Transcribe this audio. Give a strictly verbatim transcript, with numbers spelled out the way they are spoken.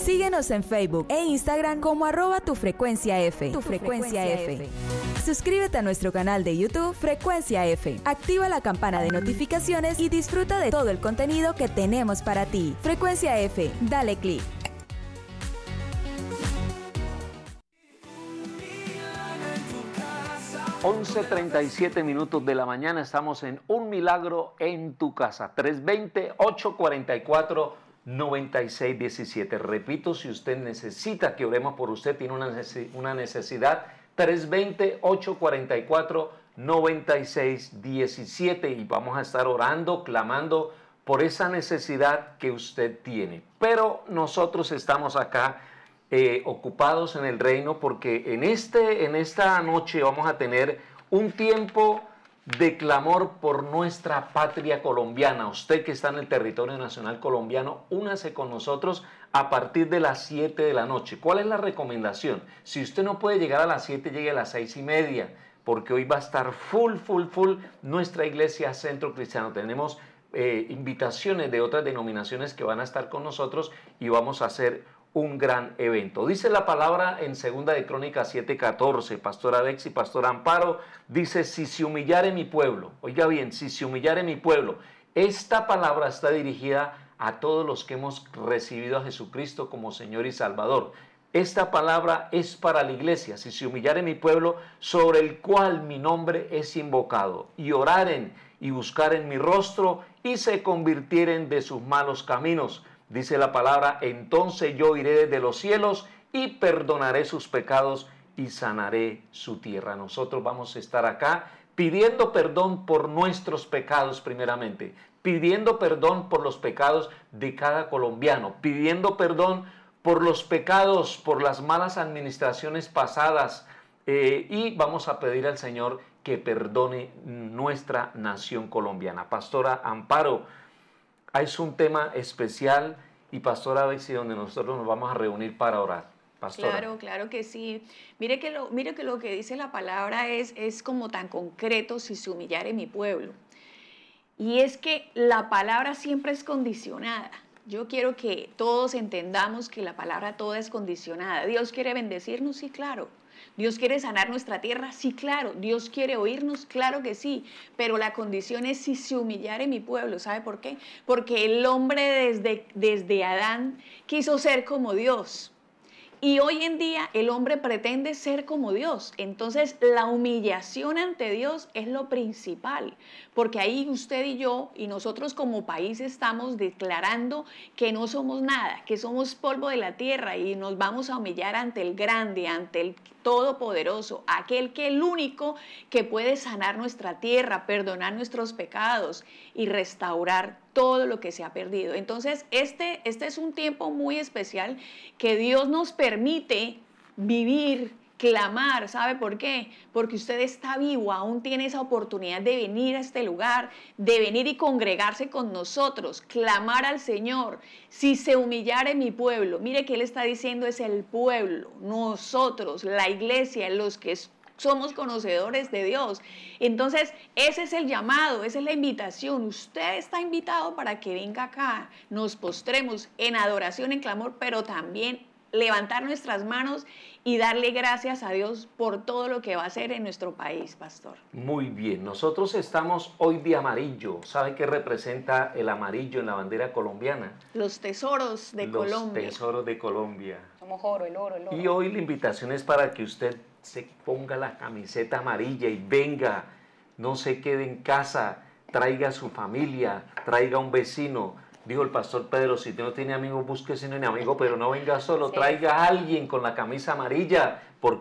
Síguenos en Facebook e Instagram como arroba tu frecuencia F. Tu frecuencia F. Suscríbete a nuestro canal de YouTube Frecuencia F. Activa la campana de notificaciones y disfruta de todo el contenido que tenemos para ti. Frecuencia F, dale clic. once treinta y siete minutos de la mañana, estamos en Un Milagro en tu Casa, tres dos cero, ocho cuatro cuatro, nueve seis uno siete. Repito, si usted necesita que oremos por usted, tiene una necesidad, tres dos cero, ocho cuatro cuatro, nueve seis uno siete, y vamos a estar orando, clamando por esa necesidad que usted tiene. Pero nosotros estamos acá Eh, ocupados en el reino, porque en, este, en esta noche vamos a tener un tiempo de clamor por nuestra patria colombiana. Usted que está en el territorio nacional colombiano, únase con nosotros a partir de las siete de la noche. ¿Cuál es la recomendación? Si usted no puede llegar a las siete, llegue a las seis y media, porque hoy va a estar full, full, full nuestra iglesia Centro Cristiano. Tenemos eh, invitaciones de otras denominaciones que van a estar con nosotros y vamos a hacer un gran evento. Dice la palabra en segunda de Crónicas siete catorce, Pastora Bexy, Pastora Amparo, dice: si se humillare mi pueblo, oiga bien, si se humillare mi pueblo. Esta palabra está dirigida a todos los que hemos recibido a Jesucristo como Señor y Salvador. Esta palabra es para la iglesia: si se humillare mi pueblo, sobre el cual mi nombre es invocado, y oraren y buscaren mi rostro, y se convirtieren de sus malos caminos. Dice la palabra: entonces yo iré desde los cielos y perdonaré sus pecados y sanaré su tierra. Nosotros vamos a estar acá pidiendo perdón por nuestros pecados primeramente, pidiendo perdón por los pecados de cada colombiano, pidiendo perdón por los pecados, por las malas administraciones pasadas, eh, y vamos a pedir al Señor que perdone nuestra nación colombiana. Pastora Amparo, es un tema especial, y Pastora Bexy, donde nosotros nos vamos a reunir para orar. Pastora. Claro, claro que sí. Mire que lo, mire que, lo que dice la palabra es, es como tan concreto: si se humillare mi pueblo. Y es que la palabra siempre es condicionada. Yo quiero que todos entendamos que la palabra toda es condicionada. ¿Dios quiere bendecirnos? Sí, claro. ¿Dios quiere sanar nuestra tierra? Sí, claro. ¿Dios quiere oírnos? Claro que sí. Pero la condición es: si se humillare mi pueblo. ¿Sabe por qué? Porque el hombre desde, desde Adán quiso ser como Dios. Y hoy en día el hombre pretende ser como Dios. Entonces la humillación ante Dios es lo principal, porque ahí usted y yo y nosotros como país estamos declarando que no somos nada, que somos polvo de la tierra, y nos vamos a humillar ante el grande, ante el todopoderoso, aquel que es el único que puede sanar nuestra tierra, perdonar nuestros pecados y restaurar todo lo que se ha perdido. Entonces este, este es un tiempo muy especial que Dios nos permite vivir, clamar. ¿Sabe por qué? Porque usted está vivo, aún tiene esa oportunidad de venir a este lugar, de venir y congregarse con nosotros, clamar al Señor. Si se humillare mi pueblo, mire que Él está diciendo: es el pueblo, nosotros, la iglesia, los que somos conocedores de Dios. Entonces ese es el llamado, esa es la invitación. Usted está invitado para que venga acá, nos postremos en adoración, en clamor, pero también levantar nuestras manos y darle gracias a Dios por todo lo que va a hacer en nuestro país, pastor. Muy bien, nosotros estamos hoy de amarillo. ¿Sabe qué representa el amarillo en la bandera colombiana? Los tesoros de Los Colombia. Los tesoros de Colombia. Somos oro, el oro, el oro. Y hoy la invitación es para que usted se ponga la camiseta amarilla y venga, no se quede en casa, traiga a su familia, traiga a un vecino. Dijo el pastor Pedro: si usted no tiene amigos, búsquese un amigo, pero no venga solo, sí. Traiga a alguien con la camisa amarilla, porque